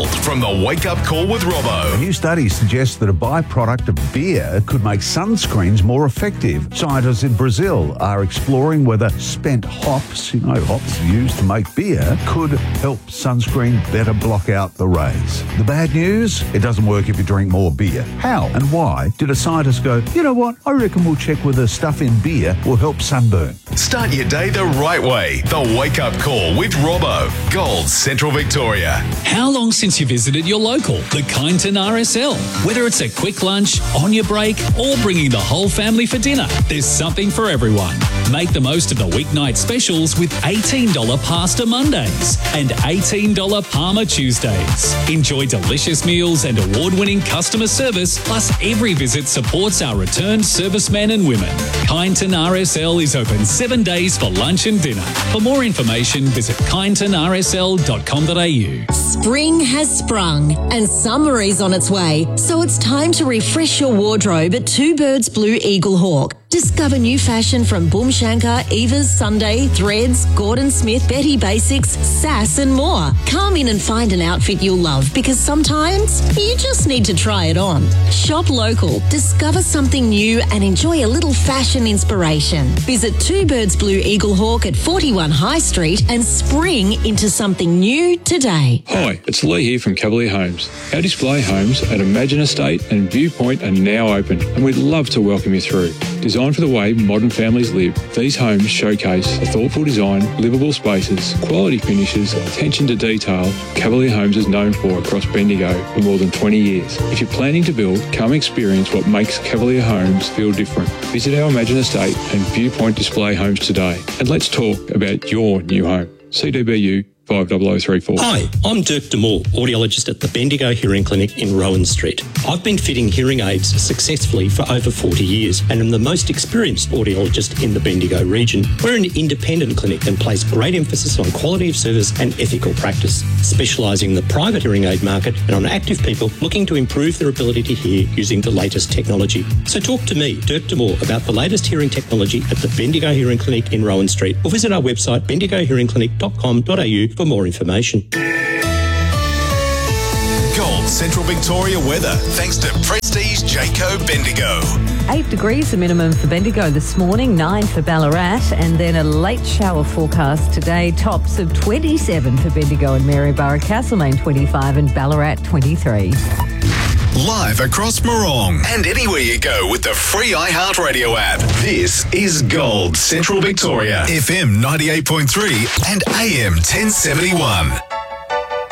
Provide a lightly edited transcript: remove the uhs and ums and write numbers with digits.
from the Wake Up Call with Robbo. A new study suggests that a byproduct of beer could make sunscreens more effective. Scientists in Brazil are exploring whether spent hops, hops used to make beer, could help sunscreen better block out the rays. The bad news? It doesn't work if you drink more beer. How and why did a scientist go, you know what, I reckon we'll check whether stuff in beer will help sunburn? Start your day the right way. The Wake Up Call with Robbo. Gold, Central Victoria. How long since you visited your local, the Kyneton RSL? Whether it's a quick lunch, on your break, or bringing the whole family for dinner, there's something for everyone. Make the most of the weeknight specials with $18 pasta Mondays and $18 Parma Tuesdays. Enjoy delicious meals and award-winning customer service, plus every visit supports our returned servicemen and women. Kyneton RSL is open 7 days for lunch and dinner. For more information, visit kynetonrsl.com.au. Spring has sprung and summer is on its way, so it's time to refresh your wardrobe at Two Birds Blue Eagle Hawk. Discover new fashion from Boom Shankar, Eva's Sunday, Threads, Gordon Smith, Betty Basics, Sass and more. Come in and find an outfit you'll love, because sometimes you just need to try it on. Shop local, discover something new and enjoy a little fashion inspiration. Visit Two Birds Blue Eagle Hawk at 41 High Street and spring into something new today. Hi, it's Lee here from Cavalier Homes. Our display homes at Imagine Estate and Viewpoint are now open, and we'd love to welcome you through. Designed for the way modern families live, these homes showcase a thoughtful design, livable spaces, quality finishes, attention to detail Cavalier Homes is known for across Bendigo for more than 20 years. If you're planning to build, come experience what makes Cavalier Homes feel different. Visit our Imagine Estate and Viewpoint display homes today, and let's talk about your new home. CDBU 50034. Hi, I'm Dirk Demore, audiologist at the Bendigo Hearing Clinic in Rowan Street. I've been fitting hearing aids successfully for over 40 years and am the most experienced audiologist in the Bendigo region. We're an independent clinic and place great emphasis on quality of service and ethical practice, specialising in the private hearing aid market and on active people looking to improve their ability to hear using the latest technology. So talk to me, Dirk Demore, about the latest hearing technology at the Bendigo Hearing Clinic in Rowan Street, or visit our website bendigohearingclinic.com.au for more information. Gold, Central Victoria weather, thanks to Prestige Jayco Bendigo. 8 degrees the minimum for Bendigo this morning, 9 for Ballarat, and then a late shower forecast today. Tops of 27 for Bendigo and Maryborough, Castlemaine 25 and Ballarat 23. Live across Morong and anywhere you go with the free iHeartRadio app. This is Gold, Central Victoria, FM 98.3 and AM 1071.